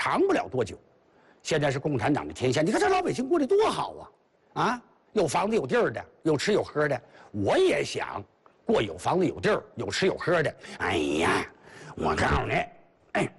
长不了多久。现在是共产党的天下，你看这老百姓过得多好啊！啊，有房子有地儿的，有吃有喝的。我也想过有房子有地儿、有吃有喝的。哎呀，我告诉你，哎，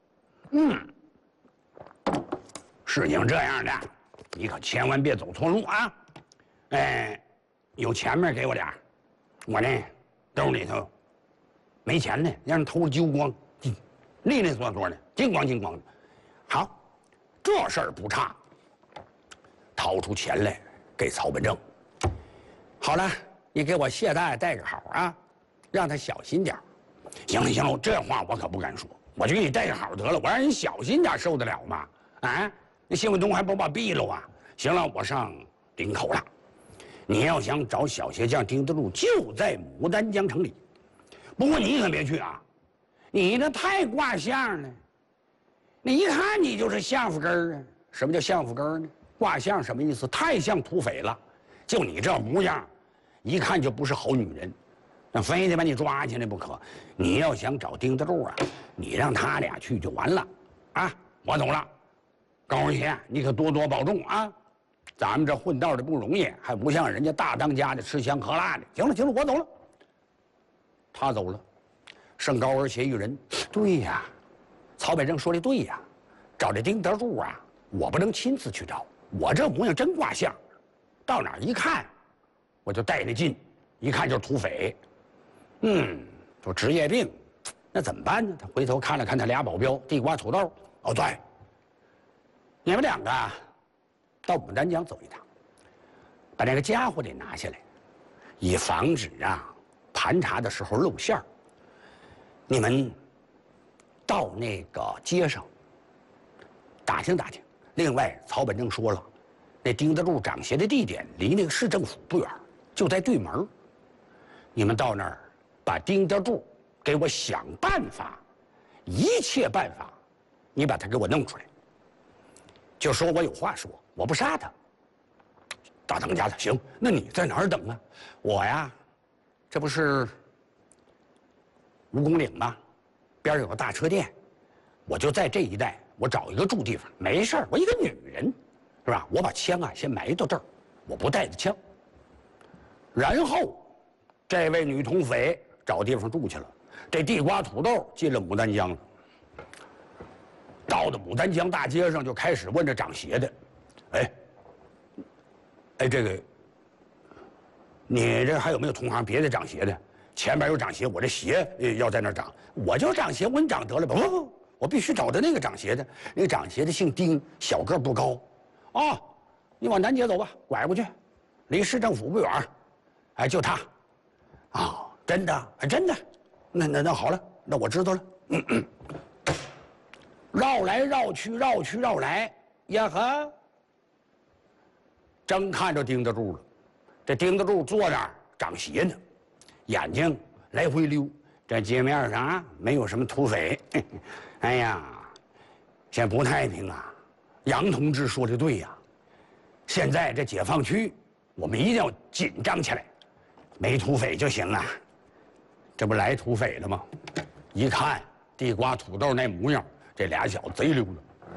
事情这样的，你可千万别走错路啊！哎，有钱没给我点儿，我呢兜里头没钱呢，让人偷了揪光，利利索索的，精光精光的。好，这事儿不差，掏出钱来给曹本正。好了，你给我谢大爷带个好啊，让他小心点儿。行了行了，这话我可不敢说，我就给你带个好得了，我让人小心点，受得了吗？啊，那谢文东还不把毙了啊？行了，我上林口了。你要想找小鞋匠丁德禄，就在牡丹江城里。不过你可别去啊，你这太挂相了。你一看你就是相夫根儿啊！什么叫相夫根儿呢？挂相什么意思？太像土匪了。就你这模样，一看就不是好女人，那非得把你抓起来不可。你要想找丁德禄啊，你让他俩去就完了。啊，我走了，高人爷，你可多多保重啊！咱们这混道的不容易，还不像人家大当家的吃香喝辣的。行了行了，我走了。他走了，剩高而协一人。对呀，曹本正说的对呀，找这丁德禄啊，我不能亲自去找，我这模样真挂相，到哪儿一看，我就带着劲，一看就是土匪。说职业病，那怎么办呢？他回头看了看他俩保镖，地瓜土豆。哦，对，你们两个到牡丹江走一趟，把那个家伙得拿下来，以防止啊盘查的时候露馅儿。你们到那个街上打听打听。另外，曹本正说了，那丁德禄长鞋的地点离那个市政府不远，就在对门。你们到那儿，把丁德禄给我想办法，一切办法，你把他给我弄出来。就说我有话说，我不杀他。大当家的，行，那你在哪儿等啊？我呀，这不是蜈蚣岭吗？边有个大车店，我就在这一带，我找一个住地方，没事儿。我一个女人，是吧？我把枪啊先埋到这儿，我不带着枪。然后，这位女土匪找地方住去了，这地瓜土豆进了牡丹江了。到了牡丹江大街上，就开始问这长鞋的，哎，这个，你这还有没有同行别的长鞋的？前边有长鞋，我这鞋要在那儿长，我就长鞋，我给你长得了吧？不，我必须找的那个长鞋的，那个长鞋的姓丁，小个不高，啊，你往南街走吧，拐过去，离市政府不远，哎，就他，啊，真的，哎，真的，那好了，那我知道了，绕来绕去，绕去绕来，呀呵，正看着丁德禄了，这丁德禄坐那儿长鞋呢。眼睛来回溜，这街面上啊没有什么土匪。哎呀，现在不太平啊！杨同志说的对呀，现在这解放区我们一定要紧张起来，没土匪就行啊。这不来土匪了吗？一看地瓜土豆那模样，这俩小子贼溜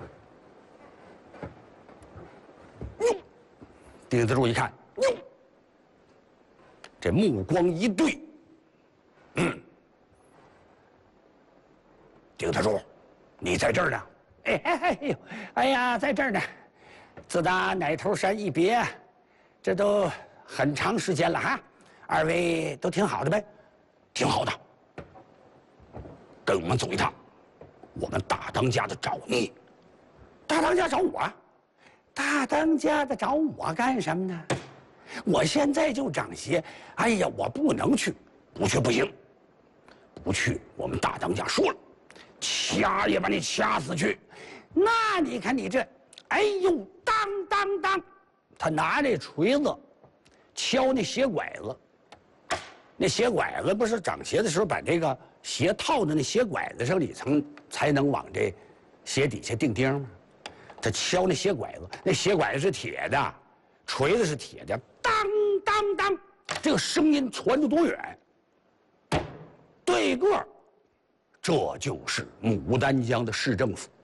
了。哟，丁德禄一看，哟。这目光一对，丁德禄，你在这儿呢？哎呀，在这儿呢。自打奶头山一别，这都很长时间了哈。二位都挺好的呗？挺好的。跟我们走一趟，我们大当家的找你。大当家找我？大当家的找我干什么呢？我现在就长鞋，哎呀，我不能去，不去不行，不去，我们大当家说了，掐也把你掐死去。那你看你这，哎呦，当当当，他拿这锤子敲那鞋拐子，那鞋拐子不是长鞋的时候把这个鞋套在那鞋拐子上里层，才能往这鞋底下钉钉吗？他敲那鞋拐子，那鞋拐子是铁的，锤子是铁的。当当当，这个声音传得多远？对个，这就是牡丹江的市政府。